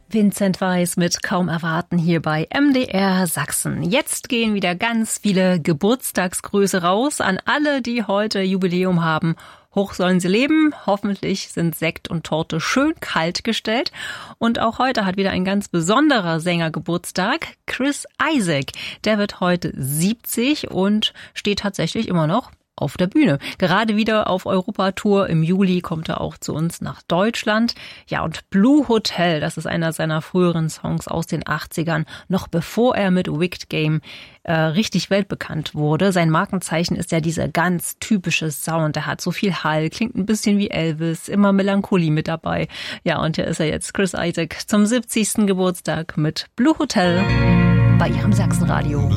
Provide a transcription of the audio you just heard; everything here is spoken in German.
Vincent Weiss mit Kaum erwarten hier bei MDR Sachsen. Jetzt gehen wieder ganz viele Geburtstagsgrüße raus an alle, die heute Jubiläum haben. Hoch sollen sie leben. Hoffentlich sind Sekt und Torte schön kalt gestellt. Und auch heute hat wieder ein ganz besonderer Sänger Geburtstag, Chris Isaak. Der wird heute 70 und steht tatsächlich immer noch auf der Bühne. Gerade wieder auf Europatour. Im Juli kommt er auch zu uns nach Deutschland. Ja, und Blue Hotel, das ist einer seiner früheren Songs aus den 80ern, noch bevor er mit Wicked Game richtig weltbekannt wurde. Sein Markenzeichen ist ja dieser ganz typische Sound. Er hat so viel Hall, klingt ein bisschen wie Elvis, immer Melancholie mit dabei. Ja, und hier ist er jetzt, Chris Isaak, zum 70. Geburtstag mit Blue Hotel bei Ihrem Sachsenradio.